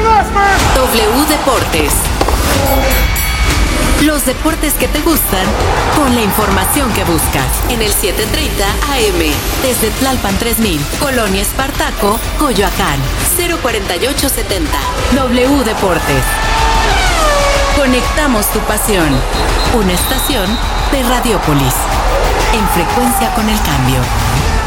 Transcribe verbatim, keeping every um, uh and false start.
W Deportes. Los deportes que te gustan con la información que buscas en el setecientos treinta A M desde Tlalpan tres mil, Colonia Espartaco, Coyoacán, cero cuarenta y ocho setenta. W Deportes. Conectamos tu pasión. Una estación de Radiopolis. En frecuencia con el cambio.